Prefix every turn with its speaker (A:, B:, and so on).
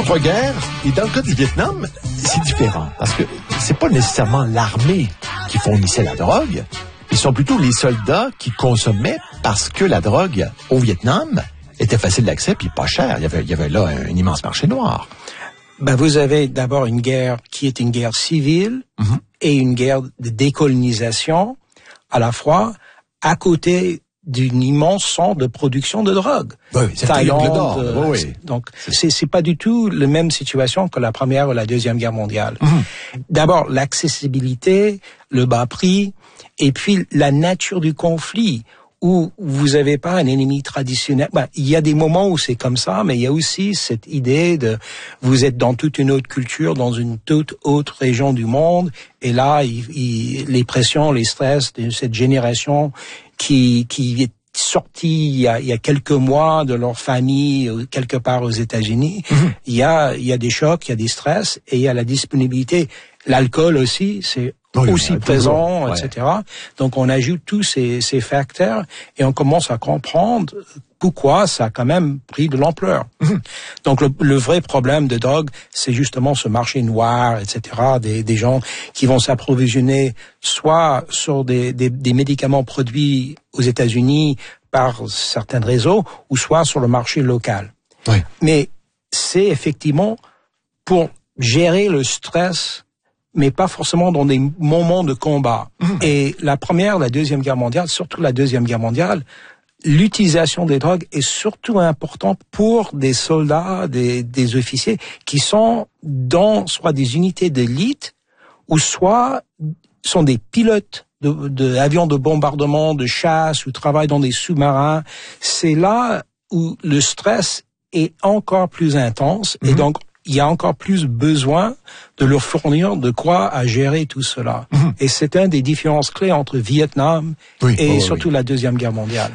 A: autre guerre, et dans le cas du Vietnam, c'est différent, parce que c'est pas nécessairement l'armée qui fournissait la drogue, ils sont plutôt les soldats qui consommaient parce que la drogue au Vietnam était facile d'accès puis pas cher. Il y avait là un immense marché noir.
B: Ben, vous avez d'abord une guerre qui est une guerre civile et une guerre de décolonisation à la fois, à côté d'une immense centre de production de drogue.
A: Oui, c'est
B: Thaïlande,
A: oui.
B: Donc, c'est pas du tout la même situation que la Première ou la Deuxième Guerre mondiale. D'abord, l'accessibilité, le bas prix, et puis la nature du conflit, où vous avez pas un ennemi traditionnel. Ben, il y a des moments où c'est comme ça, mais il y a aussi cette idée de vous êtes dans toute une autre culture, dans une toute autre région du monde, et là, les pressions, les stress de cette génération qui est sortie il y a quelques mois de leur famille quelque part aux États-Unis, il y a des chocs, il y a des stress, et il y a la disponibilité. L'alcool aussi, c'est aussi présent,
A: toujours,
B: etc. Donc, on ajoute tous ces facteurs et on commence à comprendre pourquoi ça a quand même pris de l'ampleur. Donc, le vrai problème de drogue, c'est justement ce marché noir, etc. Des gens qui vont s'approvisionner soit sur des médicaments produits aux États-Unis par certains réseaux, ou soit sur le marché local.
A: Oui.
B: Mais c'est effectivement pour gérer le stress, mais pas forcément dans des moments de combat. Et la Première, la Deuxième Guerre mondiale, surtout la Deuxième Guerre mondiale, l'utilisation des drogues est surtout importante pour des soldats, des officiers qui sont dans soit des unités d'élite ou soit sont des pilotes d'avions de bombardement, de chasse ou travaillent dans des sous-marins. C'est là où le stress est encore plus intense et donc il y a encore plus besoin de leur fournir de quoi à gérer tout cela. Et c'est une des différences clés entre Vietnam et surtout la Deuxième Guerre mondiale.